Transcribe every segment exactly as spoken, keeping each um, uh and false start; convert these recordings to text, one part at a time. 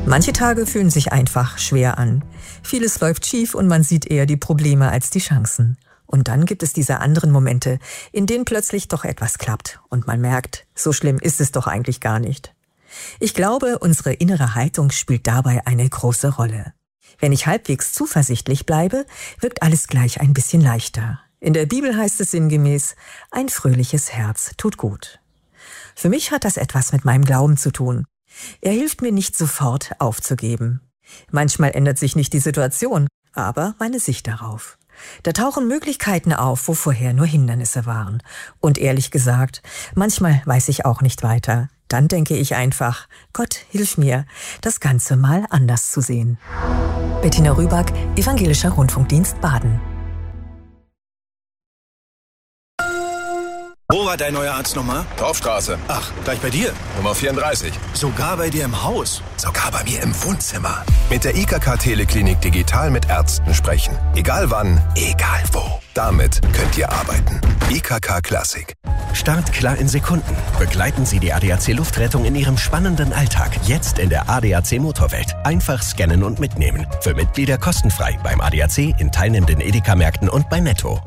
Manche Tage fühlen sich einfach schwer an. Vieles läuft schief und man sieht eher die Probleme als die Chancen. Und dann gibt es diese anderen Momente, in denen plötzlich doch etwas klappt und man merkt, so schlimm ist es doch eigentlich gar nicht. Ich glaube, unsere innere Haltung spielt dabei eine große Rolle. Wenn ich halbwegs zuversichtlich bleibe, wirkt alles gleich ein bisschen leichter. In der Bibel heißt es sinngemäß, ein fröhliches Herz tut gut. Für mich hat das etwas mit meinem Glauben zu tun. Er hilft mir nicht sofort aufzugeben. Manchmal ändert sich nicht die Situation, aber meine Sicht darauf. Da tauchen Möglichkeiten auf, wo vorher nur Hindernisse waren. Und ehrlich gesagt, manchmal weiß ich auch nicht weiter. Dann denke ich einfach, Gott, hilf mir, das Ganze mal anders zu sehen. Bettina Rüback, Evangelischer Rundfunkdienst Baden. Wo war dein neuer Arzt nochmal? Torfstraße. Ach, gleich bei dir? Nummer vierunddreißig. Sogar bei dir im Haus? Sogar bei mir im Wohnzimmer. Mit der I K K Teleklinik digital mit Ärzten sprechen. Egal wann, egal wo. Damit könnt ihr arbeiten. I K K Klassik. Start klar in Sekunden. Begleiten Sie die A D A C Luftrettung in Ihrem spannenden Alltag. Jetzt in der A D A C Motorwelt. Einfach scannen und mitnehmen. Für Mitglieder kostenfrei beim A D A C, in teilnehmenden Edeka-Märkten und bei Netto.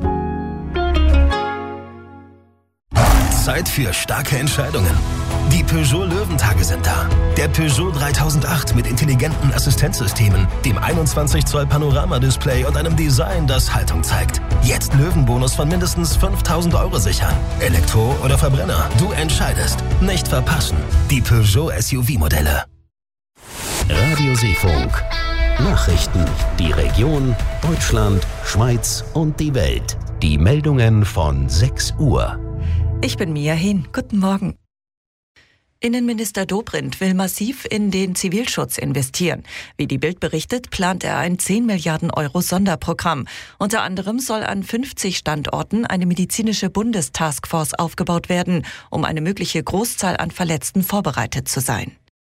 Zeit für starke Entscheidungen. Die Peugeot Löwentage sind da. Der Peugeot dreitausendacht mit intelligenten Assistenzsystemen, dem einundzwanzig Zoll Panoramadisplay und einem Design, das Haltung zeigt. Jetzt Löwenbonus von mindestens fünftausend Euro sichern. Elektro oder Verbrenner, du entscheidest. Nicht verpassen. Die Peugeot S U V-Modelle. Radio Seefunk. Nachrichten. Die Region, Deutschland, Schweiz und die Welt. Die Meldungen von sechs Uhr. Ich bin Mia Hehn. Guten Morgen. Innenminister Dobrindt will massiv in den Zivilschutz investieren. Wie die Bild berichtet, plant er ein zehn Milliarden Euro Sonderprogramm. Unter anderem soll an fünfzig Standorten eine medizinische Bundestaskforce aufgebaut werden, um eine mögliche Großzahl an Verletzten vorbereitet zu sein.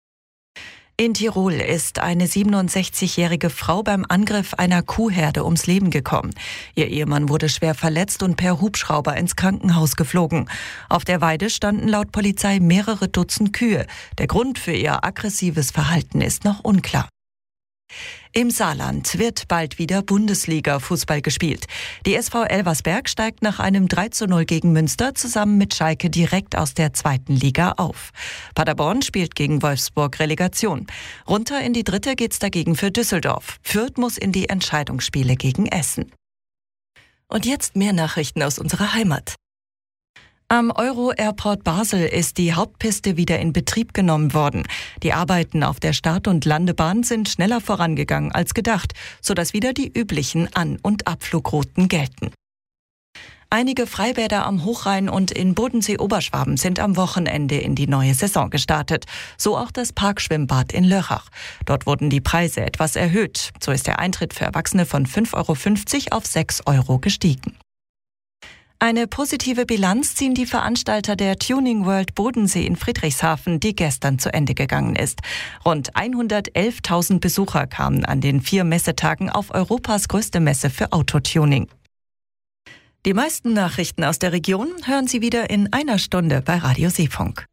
In Tirol ist eine siebenundsechzigjährige Frau beim Angriff einer Kuhherde ums Leben gekommen. Ihr Ehemann wurde schwer verletzt und per Hubschrauber ins Krankenhaus geflogen. Auf der Weide standen laut Polizei mehrere Dutzend Kühe. Der Grund für ihr aggressives Verhalten ist noch unklar. Im Saarland wird bald wieder Bundesliga-Fußball gespielt. Die S V Elversberg steigt nach einem drei zu null gegen Münster zusammen mit Schalke direkt aus der zweiten Liga auf. Paderborn spielt gegen Wolfsburg Relegation. Runter in die dritte geht's dagegen für Düsseldorf. Fürth muss in die Entscheidungsspiele gegen Essen. Und jetzt mehr Nachrichten aus unserer Heimat. Am Euro-Airport Basel ist die Hauptpiste wieder in Betrieb genommen worden. Die Arbeiten auf der Start- und Landebahn sind schneller vorangegangen als gedacht, sodass wieder die üblichen An- und Abflugrouten gelten. Einige Freibäder am Hochrhein und in Bodensee-Oberschwaben sind am Wochenende in die neue Saison gestartet. So auch das Parkschwimmbad in Lörrach. Dort wurden die Preise etwas erhöht. So ist der Eintritt für Erwachsene von fünf Euro fünfzig auf sechs Euro gestiegen. Eine positive Bilanz ziehen die Veranstalter der Tuning World Bodensee in Friedrichshafen, die gestern zu Ende gegangen ist. Rund hundertelftausend Besucher kamen an den vier Messetagen auf Europas größte Messe für Autotuning. Die meisten Nachrichten aus der Region hören Sie wieder in einer Stunde bei Radio Seefunk.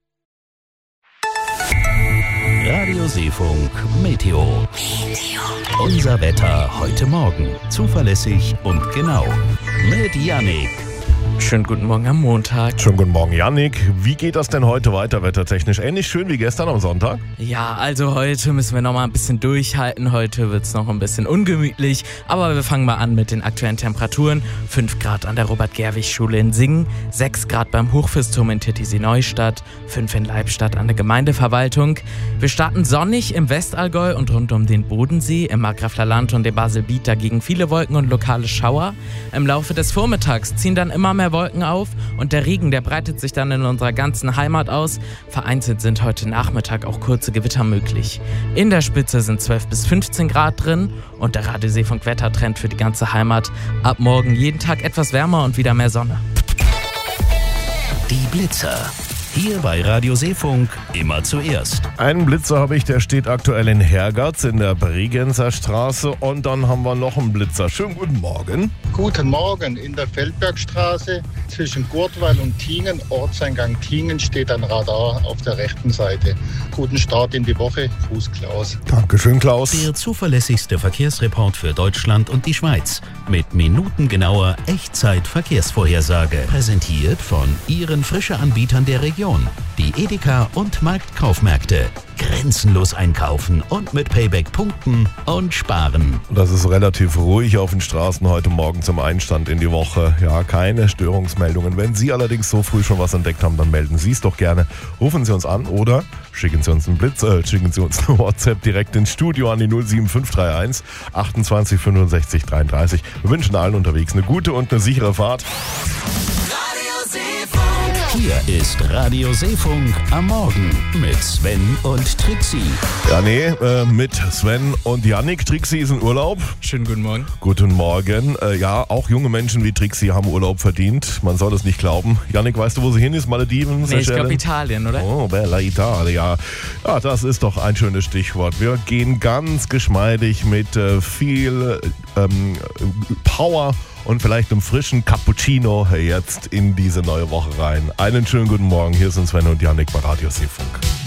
Radio Seefunk Meteo. Meteo. Unser Wetter heute Morgen. Zuverlässig und genau. Mit Yannick. Schönen guten Morgen am Montag. Schönen guten Morgen, Yannick. Wie geht das denn heute weiter wettertechnisch? Ähnlich schön wie gestern am Sonntag? Ja, also heute müssen wir noch mal ein bisschen durchhalten. Heute wird es noch ein bisschen ungemütlich. Aber wir fangen mal an mit den aktuellen Temperaturen. fünf Grad an der Robert-Gerwig-Schule in Singen, sechs Grad beim Hochfisturm in Titisee-Neustadt, fünf in Leibstadt an der Gemeindeverwaltung. Wir starten sonnig im Westallgäu und rund um den Bodensee, im Markgräfler Land und dem Baselbiet dagegen viele Wolken und lokale Schauer. Im Laufe des Vormittags ziehen dann immer mehr Wolken auf und der Regen, der breitet sich dann in unserer ganzen Heimat aus. Vereinzelt sind heute Nachmittag auch kurze Gewitter möglich. In der Spitze sind zwölf bis fünfzehn Grad drin und der Radio Seefunk Wettertrend für die ganze Heimat. Ab morgen jeden Tag etwas wärmer und wieder mehr Sonne. Die Blitzer. Hier bei Radio Seefunk immer zuerst. Einen Blitzer habe ich, der steht aktuell in Hergatz in der Bregenzer Straße. Und dann haben wir noch einen Blitzer. Schönen guten Morgen. Guten Morgen. In der Feldbergstraße zwischen Gurtweiler und Tingen, Ortseingang Tingen, steht ein Radar auf der rechten Seite. Guten Start in die Woche. Gruß Klaus. Dankeschön, Klaus. Der zuverlässigste Verkehrsreport für Deutschland und die Schweiz. Mit minutengenauer Echtzeit-Verkehrsvorhersage. Präsentiert von Ihren Frische-Anbietern der Region. Die Edeka und Marktkaufmärkte. Grenzenlos einkaufen und mit Payback punkten und sparen. Das ist relativ ruhig auf den Straßen heute Morgen zum Einstand in die Woche. Ja, keine Störungsmeldungen. Wenn Sie allerdings so früh schon was entdeckt haben, dann melden Sie es doch gerne. Rufen Sie uns an oder schicken Sie uns einen Blitz, äh, schicken Sie uns eine WhatsApp direkt ins Studio an die null sieben fünf drei eins achtundzwanzig fünfundsechzig dreiunddreißig. Wir wünschen allen unterwegs eine gute und eine sichere Fahrt. Hier ist Radio Seefunk am Morgen mit Sven und Trixie. Ja, nee, äh, mit Sven und Yannick. Trixie ist in Urlaub. Schönen guten Morgen. Guten Morgen. Äh, ja, auch junge Menschen wie Trixie haben Urlaub verdient. Man soll es nicht glauben. Yannick, weißt du, wo sie hin ist? Malediven? Nee, ich glaube Italien, oder? Oh, Bella Italia. Ja, das ist doch ein schönes Stichwort. Wir gehen ganz geschmeidig mit äh, viel ähm, Power und vielleicht einem frischen Cappuccino jetzt in diese neue Woche rein. Einen schönen guten Morgen. Hier sind Sven und Yannick bei Radio Seefunk.